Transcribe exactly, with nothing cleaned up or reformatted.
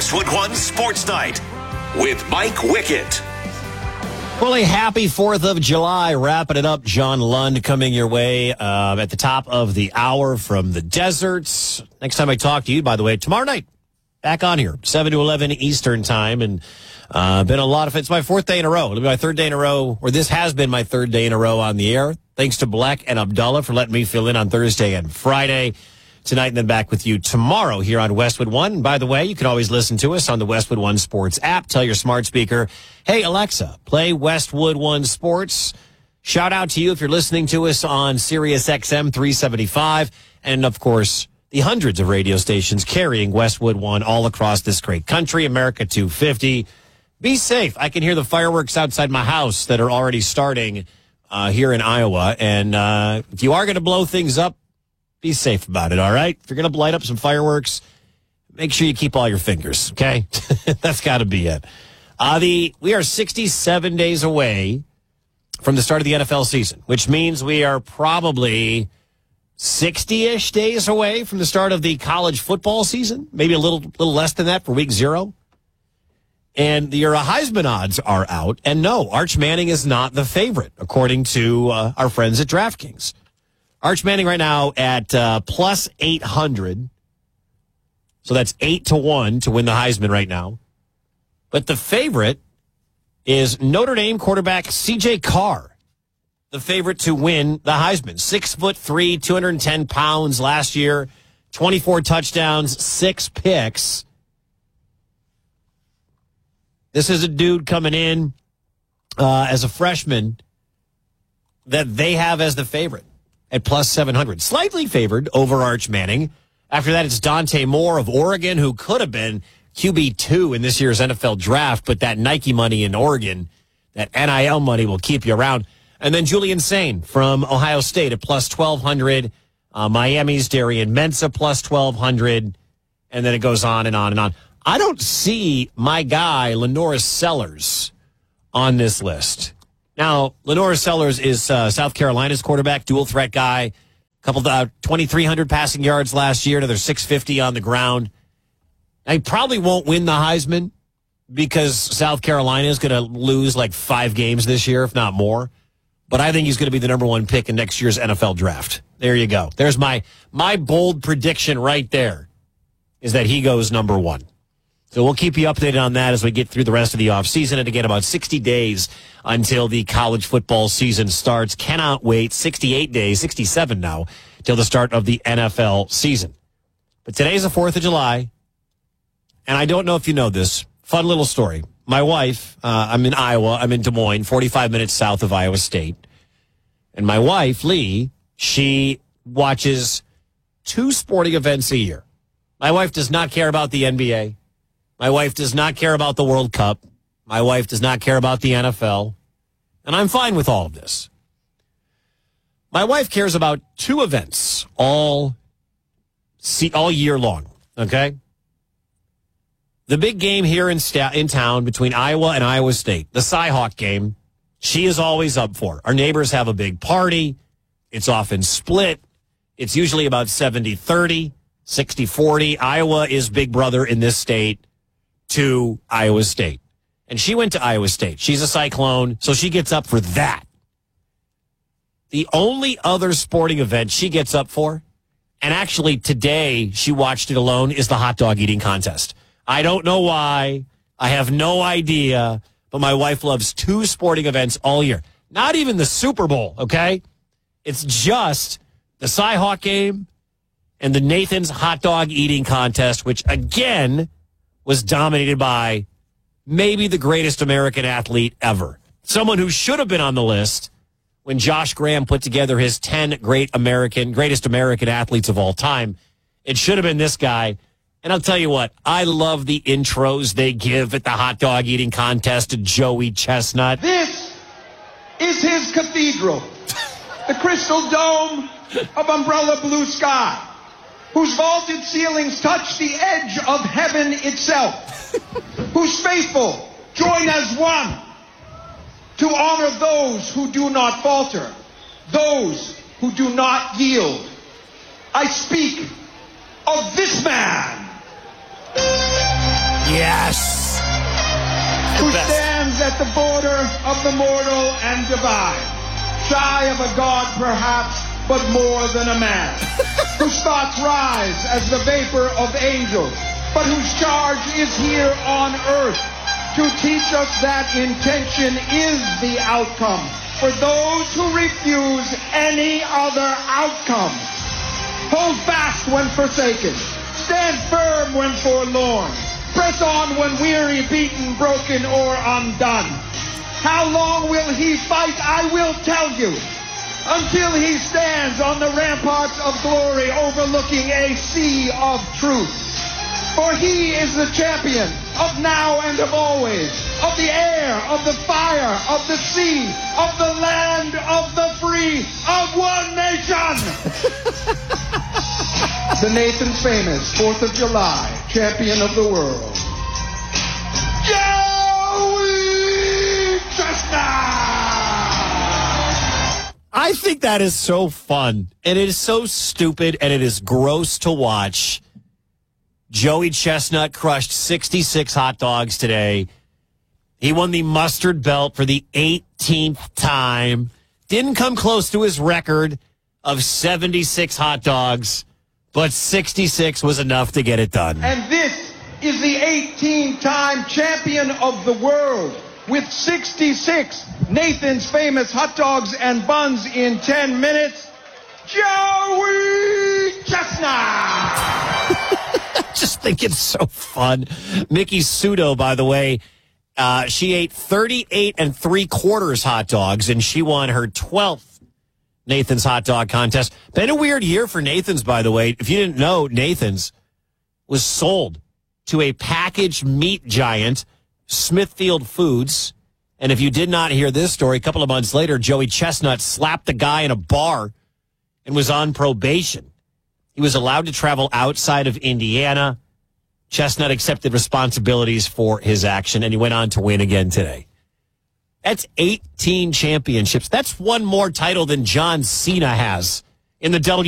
Westwood One Sports Night with Mike Wickett. Well, a happy fourth of July. Wrapping it up, John Lund coming your way uh, at the top of the hour from the deserts. Next time I talk to you, by the way, tomorrow night, back on here, seven to eleven Eastern time. And uh, been a lot of, it's my fourth day in a row. It'll be my third day in a row, or this has been my third day in a row on the air. Thanks to Black and Abdullah for letting me fill in on Thursday and Friday. Tonight and then back with you tomorrow here on Westwood One. And by the way, you can always listen to us on the Westwood One Sports app. Tell your smart speaker, hey, Alexa, play Westwood One Sports. Shout out to you if you're listening to us on Sirius X M three seventy-five. And, of course, the hundreds of radio stations carrying Westwood One all across this great country, America two fifty. Be safe. I can hear the fireworks outside my house that are already starting uh, here in Iowa. And uh, if you are going to blow things up, be safe about it, all right? If you're going to light up some fireworks, make sure you keep all your fingers, okay? That's got to be it. Uh, the we are sixty-seven days away from the start of the N F L season, which means we are probably sixty-ish days away from the start of the college football season, maybe a little little less than that for week zero. And your Heisman odds are out. And no, Arch Manning is not the favorite, according to uh, our friends at DraftKings. Arch Manning right now at uh, plus eight hundred. So that's eight to one to win the Heisman right now. But the favorite is Notre Dame quarterback C J Carr, the favorite to win the Heisman. Six foot three, two hundred ten pounds last year, twenty-four touchdowns, six picks. This is a dude coming in uh, as a freshman that they have as the favorite at plus seven hundred. Slightly favored over Arch Manning. After that, it's Dante Moore of Oregon, who could have been Q B two in this year's N F L draft, but that Nike money in Oregon, that N I L money will keep you around. And then Julian Sain from Ohio State at plus twelve hundred. Uh, Miami's Darian Mensah plus twelve hundred. And then it goes on and on and on. I don't see my guy, Lenora Sellers, on this list. Now, Lenora Sellers is uh, South Carolina's quarterback, dual threat guy. Couple of uh, twenty-three hundred passing yards last year, another six fifty on the ground. Now, he probably won't win the Heisman because South Carolina is going to lose like five games this year, if not more. But I think he's going to be the number one pick in next year's N F L draft. There you go. There's my my bold prediction right there, is that he goes number one. So we'll keep you updated on that as we get through the rest of the offseason. And again, about sixty days until the college football season starts. Cannot wait. sixty-eight days, sixty-seven now, till the start of the N F L season. But today's the fourth of July, and I don't know if you know this. Fun little story. My wife, uh, I'm in Iowa. I'm in Des Moines, forty-five minutes south of Iowa State. And my wife, Lee, she watches two sporting events a year. My wife does not care about the N B A. My wife does not care about the World Cup. My wife does not care about the N F L. And I'm fine with all of this. My wife cares about two events all, all year long, okay? The big game here in, sta- in town between Iowa and Iowa State, the Cy-Hawk game, she is always up for. Our neighbors have a big party. It's often split. It's usually about seventy thirty, sixty forty. Iowa is big brother in this state to Iowa State. And she went to Iowa State. She's a Cyclone, so she gets up for that. The only other sporting event she gets up for, and actually today she watched it alone, is the hot dog eating contest. I don't know why. I have no idea, but my wife loves two sporting events all year. Not even the Super Bowl, okay? It's just the Cy-Hawk game and the Nathan's hot dog eating contest, which, again, was dominated by maybe the greatest American athlete ever. Someone who should have been on the list when Josh Graham put together his ten great American, greatest American athletes of all time. It should have been this guy. And I'll tell you what, I love the intros they give at the hot dog eating contest to Joey Chestnut. This is his cathedral, the crystal dome of umbrella blue sky, whose vaulted ceilings touch the edge of heaven itself, whose faithful join as one to honor those who do not falter, those who do not yield. I speak of this man. Yes. Who Best. stands at the border of the mortal and divine, shy of a god perhaps, but more than a man, whose thoughts rise as the vapor of angels, but whose charge is here on earth to teach us that intention is the outcome for those who refuse any other outcome. Hold fast when forsaken. Stand firm when forlorn. Press on when weary, beaten, broken, or undone. How long will he fight? I will tell you. Until he stands on the ramparts of glory overlooking a sea of truth. For he is the champion of now and of always, of the air, of the fire, of the sea, of the land, of the free, of one nation. The Nathan's Famous fourth of July champion of the world, Joey Chestnut. I think that is so fun, and it is so stupid, and it is gross to watch. Joey Chestnut crushed sixty-six hot dogs today. He won the mustard belt for the eighteenth time. Didn't come close to his record of seventy-six hot dogs, but sixty-six was enough to get it done. And this is the eighteen-time champion of the world with sixty-six Nathan's Famous hot dogs and buns in ten minutes, Joey Chestnut. Just think it's so fun. Mickey Sudo, by the way, uh, she ate thirty-eight and three quarters hot dogs, and she won her twelfth Nathan's hot dog contest. Been a weird year for Nathan's, by the way. If you didn't know, Nathan's was sold to a packaged meat giant, Smithfield Foods. And if you did not hear this story, a couple of months later, Joey Chestnut slapped the guy in a bar and was on probation. He was allowed to travel outside of Indiana. Chestnut accepted responsibilities for his action, and he went on to win again today. That's eighteen championships. That's one more title than John Cena has in the W.